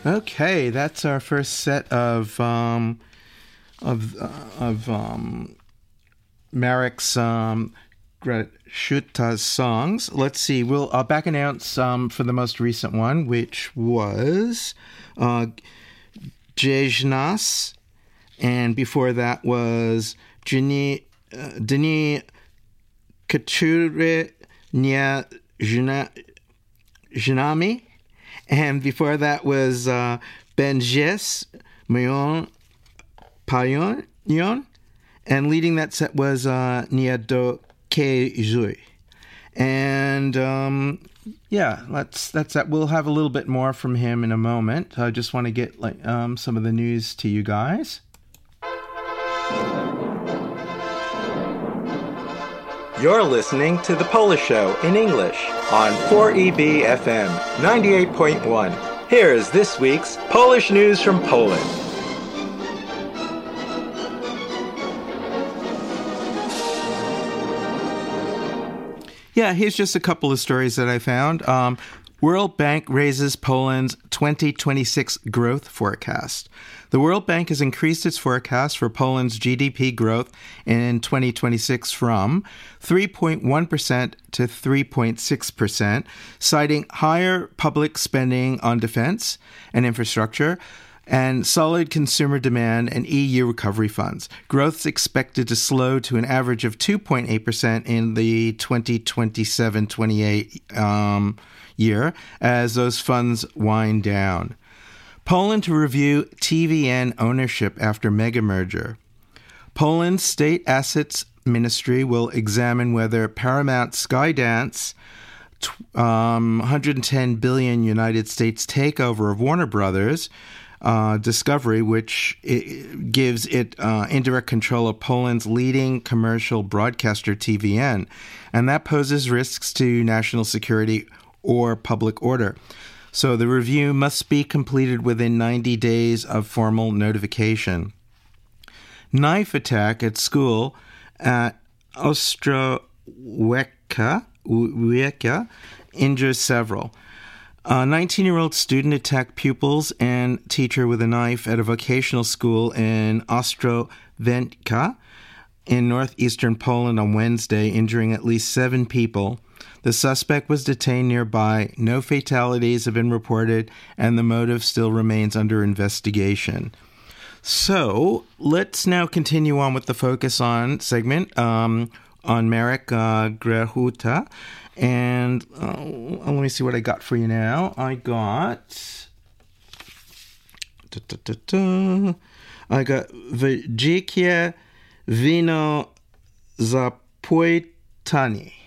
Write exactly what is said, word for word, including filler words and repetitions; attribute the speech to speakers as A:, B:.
A: Okay, that's our first set of um, of uh, of um, Marek's um, Grashuta songs. Let's see. We'll I'll back announce um, for the most recent one, which was uh, Jejnas, and before that was Dni uh, Dni Kature Nya Junami. And before that was uh, Benjes Mayon Payon. And leading that set was uh, Niado Ke Zui. And um, yeah, that's that's that. We'll have a little bit more from him in a moment. I just want to get like um, some of the news to you guys.
B: You're listening to The Polish Show in English on four E B F M ninety-eight point one. Here is this week's Polish news from Poland.
A: Yeah, here's just a couple of stories that I found. Um, World Bank raises Poland's twenty twenty-six growth forecast. The World Bank has increased its forecast for Poland's G D P growth in twenty twenty-six from three point one percent to three point six percent, citing higher public spending on defense and infrastructure and solid consumer demand and E U recovery funds. Growth is expected to slow to an average of two point eight percent in the twenty twenty-seven twenty-eight um, year as those funds wind down. Poland to review T V N ownership after mega merger. Poland's State Assets Ministry will examine whether Paramount Skydance um, one hundred ten billion dollars United States takeover of Warner Brothers uh, Discovery, which it gives it uh, indirect control of Poland's leading commercial broadcaster T V N, and that poses risks to national security or public order. So the review must be completed within ninety days of formal notification. Knife attack at school at Ostrowiecka injures several. A nineteen-year-old student attacked pupils and teacher with a knife at a vocational school in Ostrowiecka in northeastern Poland on Wednesday, injuring at least seven people. The suspect was detained nearby. No fatalities have been reported, and the motive still remains under investigation. So let's now continue on with the Focus On segment um, on Marek uh, Grashuta. And uh, let me see what I got for you now. I got... Da, da, da, da. I got Dzikie Wino Zapojtanie.